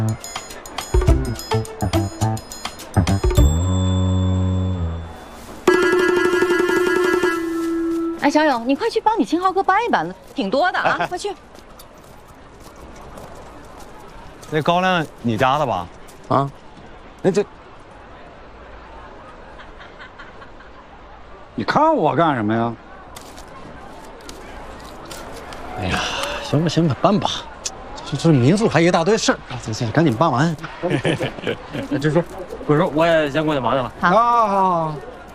哎，小勇，你快去帮你青浩哥搬一搬了，挺多的啊，快去。 那高粱你家的吧？啊，那这， 你看我干什么呀？ 哎呀，行吧行吧，搬吧。这民宿还一大堆事儿，行，赶紧搬完。支书，贵叔，我也先过去忙去了。 好。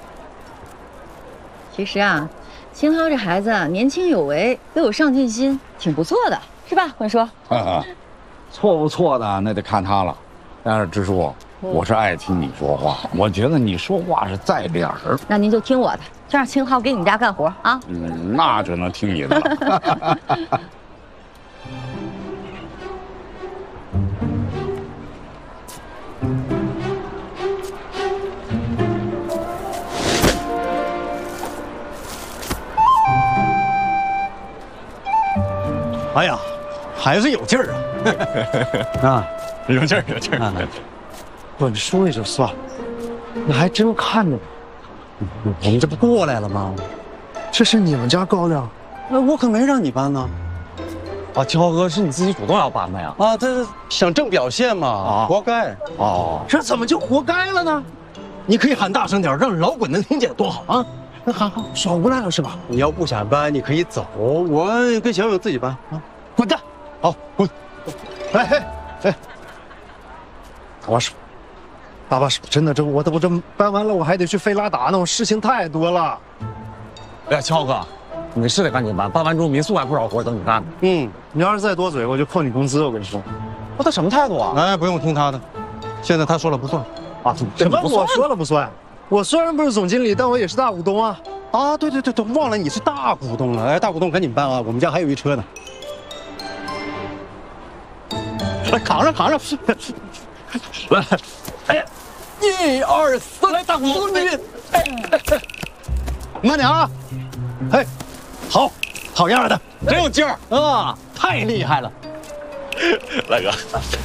其实啊，青浩这孩子年轻有为，又有上进心，挺不错的，是吧，坤叔？ 错不错的那得看他了。但是支书，我是爱听你说话，我觉得你说话是在理儿。 那您就听我的，就让青浩给你们家干活啊。 那只能听你的了。 哎呀，还是有劲儿啊！啊，有劲儿，有劲儿。不，你说也就算了，你还真看着我们这不过来了吗？ 这是你们家高粱， 我可没让你搬呢。啊，青浩哥是你自己主动要搬的呀？啊，这想挣表现嘛，啊，活该。哦， 这怎么就活该了呢？ 你可以喊大声点，让老滚能听见，多好啊！ 那喊好，耍无赖了是吧？ 你要不想搬，你可以走，我跟小勇自己搬啊。 滚蛋！ 好，滚！ 哎，大巴师傅，大巴师傅，真的，我这搬完了，我还得去费拉达呢，我事情太多了。 哎呀，青浩哥，你是得赶紧搬，搬完之后民宿还不少活等你干呢。 你要是再多嘴，我就扣你工资，我跟你说。 他什么态度啊？哎，不用听他的，现在他说了不算啊。 什么？我说了不算？我虽然不是总经理，但我也是大股东啊！ 啊，对，忘了你是大股东了。哎，大股东赶紧搬啊，我们家还有一车呢。来，扛上！来，哎，1、2、3，来，大股东你，哎，慢点啊！哎，好样的，真有劲儿啊，太厉害了，来哥。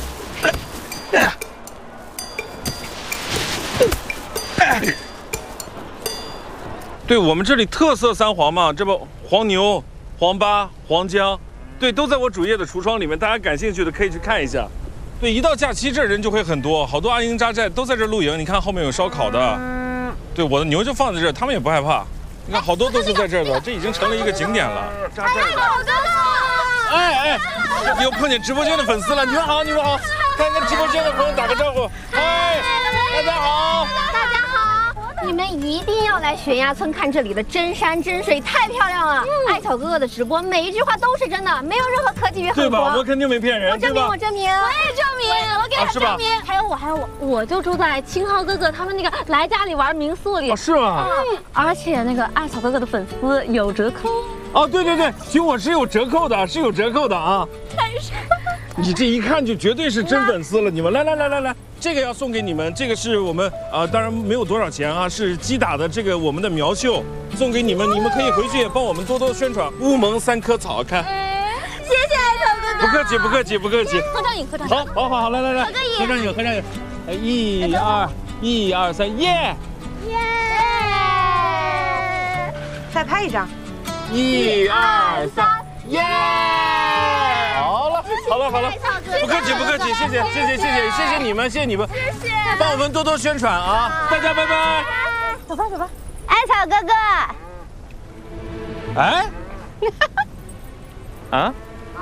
对我们这里特色3黄嘛，这不黄牛、黄八、黄姜，对，都在我主页的橱窗里面，大家感兴趣的可以去看一下。对，一到假期这人就会很多，好多阿英扎寨都在这露营。你看后面有烧烤的，对，我的牛就放在这儿，他们也不害怕。你看好多都是在这儿的，这已经成了一个景点了。扎寨的。哎，又碰见直播间的粉丝了，你们好，看看直播间的朋友打个招呼，嗨，大家好。 你们一定要来悬崖村看这里的真山真水，太漂亮了！艾草哥哥的直播，每一句话都是真的，没有任何科技与狠活。 对吧？我肯定没骗人。 我证明，我也证明，我给他证明。还有我就住在青浩哥哥他们那个来家里玩民宿里。 哦，是吗？ 而且那个艾草哥哥的粉丝有折扣。 哦，对，请我是有折扣的，啊。 太帅了！ 你这一看就绝对是真粉丝了，你们来，这个要送给你们，这个是我们当然没有多少钱啊，是击打的这个我们的苗绣，送给你们，你们可以回去也帮我们多多宣传。乌蒙3棵草，看。 谢谢艾草哥哥。 不客气。 合张影。 好，来，合张影。1、2、3，耶！ 再拍一张。 1、2、3，耶！好了，不客气，谢谢你们，帮我们多多宣传啊！大家拜拜。 走吧，艾草哥哥。 哎？啊？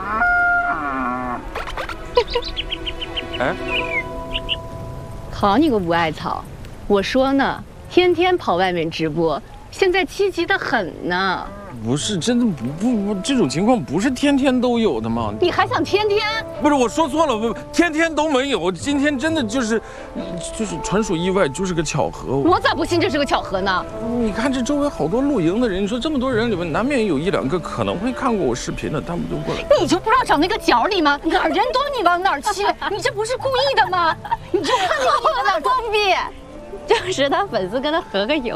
哎？ 好你个吴艾草，我说呢，天天跑外面直播，现在积极得很呢。 不是真的不，这种情况不是天天都有的吗？ 你还想天天？ 不是，我说错了，不，天天都没有。今天真的就是纯属意外，就是个巧合。 我咋不信这是个巧合呢？ 你看这周围好多露营的人，你说这么多人里面，难免有1、2个可能会看过我视频的，他们就过来。 你就不知道找那个角里吗？哪儿人多你往哪儿去，你这不是故意的吗？你就看你往哪儿装逼。就是他粉丝跟他合个影。